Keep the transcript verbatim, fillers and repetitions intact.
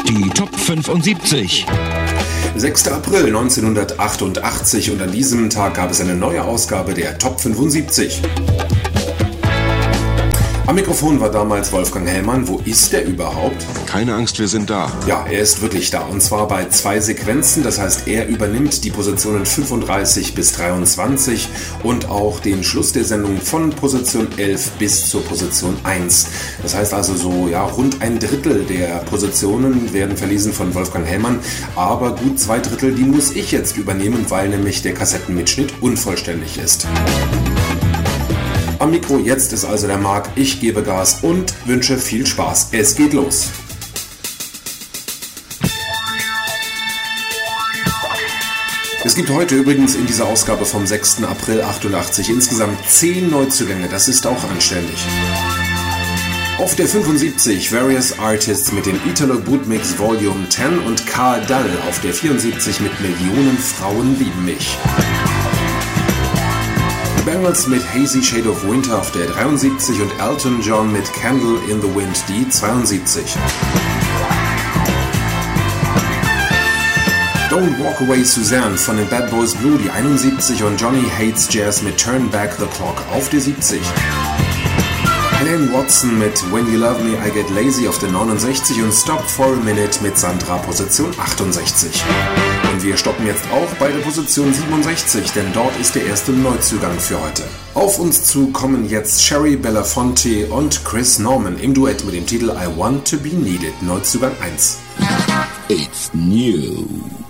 Die Top fünfundsiebzig. sechster April neunzehnhundertachtundachtzig und an diesem Tag gab es eine neue Ausgabe der Top fünfundsiebzig. Am Mikrofon war damals Wolfgang Hellmann. Wo ist er überhaupt? Keine Angst, wir sind da. Ja, er ist wirklich da. Und zwar bei zwei Sequenzen. Das heißt, er übernimmt die Positionen fünfunddreißig bis dreiundzwanzig und auch den Schluss der Sendung von Position elf bis zur Position eins. Das heißt also so, ja, rund ein Drittel der Positionen werden verlesen von Wolfgang Hellmann. Aber gut zwei Drittel, die muss ich jetzt übernehmen, weil nämlich der Kassettenmitschnitt unvollständig ist. Am Mikro jetzt ist also der Marc, ich gebe Gas und wünsche viel Spaß. Es geht los. Es gibt heute übrigens in dieser Ausgabe vom sechster April achtundachtzig insgesamt zehn Neuzugänge, das ist auch anständig. Auf der fünfundsiebzig Various Artists mit dem Italo Bootmix Volume zehn und Karl Dall auf der vierundsiebzig mit Millionen Frauen lieben mich. Bangles mit Hazy Shade of Winter auf der dreiundsiebzig und Elton John mit Candle in the Wind die zweiundsiebzig. Don't Walk Away Suzanne von den Bad Boys Blue die einundsiebzig und Johnny Hates Jazz mit Turn Back the Clock auf der siebzig. Helene Watson mit When You Love Me I Get Lazy auf der neunundsechzig und Stop for a Minute mit Sandra Position achtundsechzig. Und wir stoppen jetzt auch bei der Position siebenundsechzig, denn dort ist der erste Neuzugang für heute. Auf uns zu kommen jetzt Sherry Belafonte und Chris Norman im Duett mit dem Titel I Want to Be Needed, Neuzugang eins. It's new.